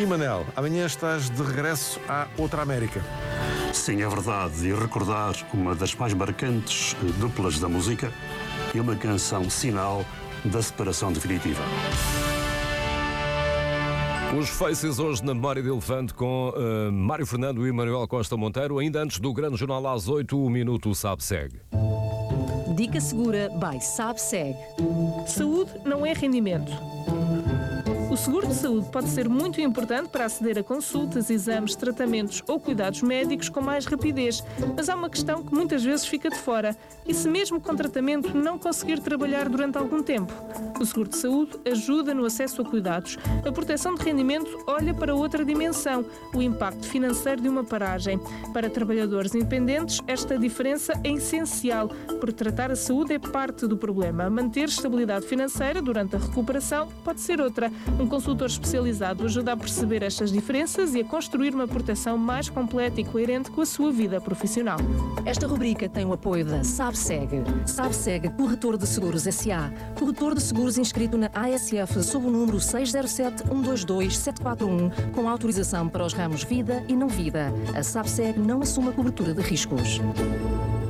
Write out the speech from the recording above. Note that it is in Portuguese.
E Manel, amanhã estás de regresso à outra América. Sim, é verdade. E recordar uma das mais marcantes duplas da música e uma canção sinal da separação definitiva. Os Faces hoje na Memória de Elefante com Mário Fernando e Manuel Costa Monteiro. Ainda antes do Grande Jornal às 8, o Minuto Sabe-Segue. Dica Segura by Sabe-Segue. Saúde não é rendimento. O seguro de saúde pode ser muito importante para aceder a consultas, exames, tratamentos ou cuidados médicos com mais rapidez, mas há uma questão que muitas vezes fica de fora. E se mesmo com tratamento não conseguir trabalhar durante algum tempo? O seguro de saúde ajuda no acesso a cuidados. A proteção de rendimento olha para outra dimensão, o impacto financeiro de uma paragem. Para trabalhadores independentes, esta diferença é essencial, porque tratar a saúde é parte do problema. Manter estabilidade financeira durante a recuperação pode ser outra. Um consultor especializado ajuda a perceber estas diferenças e a construir uma proteção mais completa e coerente com a sua vida profissional. Esta rubrica tem o apoio da Sabe-Segue. Sabe-Segue, Corretor de Seguros S.A. Corretor de seguros inscrito na ASF sob o número 607-122-741, com autorização para os ramos vida e não vida. A Sabe-Segue não assume a cobertura de riscos.